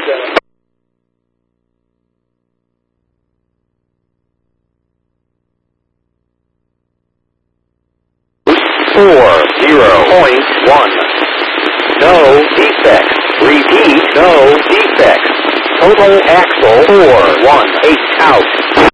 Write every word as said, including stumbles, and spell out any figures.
Four zero point one. No defects. Repeat, no defects. Total axle four one eight out.